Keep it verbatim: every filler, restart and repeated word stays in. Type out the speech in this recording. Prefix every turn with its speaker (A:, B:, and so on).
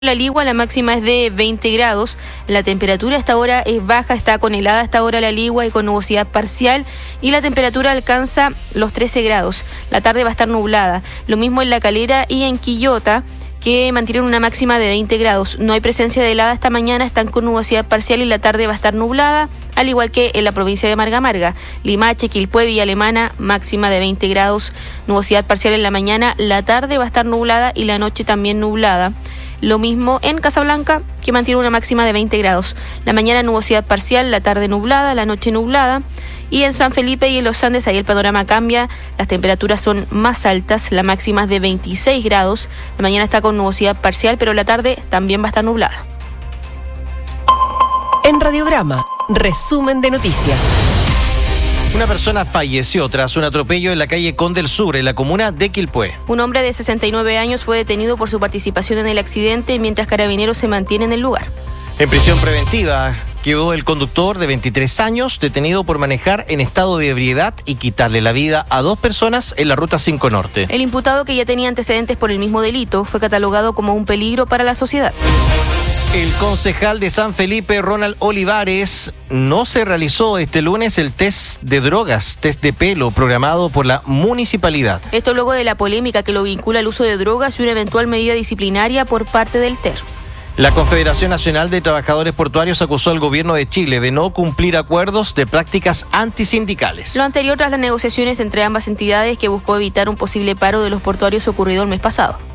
A: La Ligua, la máxima es de veinte grados, la temperatura hasta ahora es baja, está con helada hasta ahora la Ligua y con nubosidad parcial, y la temperatura alcanza los trece grados. La tarde va a estar nublada, lo mismo en La Calera y en Quillota, que mantienen una máxima de veinte grados. No hay presencia de helada esta mañana, están con nubosidad parcial y la tarde va a estar nublada, al igual que en la provincia de Marga Marga. Limache, Quilpué, Villa Alemana, máxima de veinte grados, nubosidad parcial en la mañana, la tarde va a estar nublada y la noche también nublada. Lo mismo en Casablanca, que mantiene una máxima de veinte grados. La mañana nubosidad parcial, la tarde nublada, la noche nublada. Y en San Felipe y en los Andes, ahí el panorama cambia. Las temperaturas son más altas, la máxima es de veintiséis grados. La mañana está con nubosidad parcial, pero la tarde también va a estar nublada.
B: En Radiograma, resumen de noticias.
C: Una persona falleció tras un atropello en la calle Conde del Sur, en la comuna de Quilpué.
A: Un hombre de sesenta y nueve años fue detenido por su participación en el accidente, mientras Carabineros se mantiene en el lugar.
C: En prisión preventiva quedó el conductor de veintitrés años, detenido por manejar en estado de ebriedad y quitarle la vida a dos personas en la ruta cinco Norte.
A: El imputado, que ya tenía antecedentes por el mismo delito, fue catalogado como un peligro para la sociedad.
C: El concejal de San Felipe, Ronald Olivares, no se realizó este lunes el test de drogas, test de pelo, programado por la municipalidad.
A: Esto luego de la polémica que lo vincula al uso de drogas y una eventual medida disciplinaria por parte del T E R.
C: La Confederación Nacional de Trabajadores Portuarios acusó al gobierno de Chile de no cumplir acuerdos de prácticas antisindicales.
A: Lo anterior tras las negociaciones entre ambas entidades, que buscó evitar un posible paro de los portuarios ocurrido el mes pasado.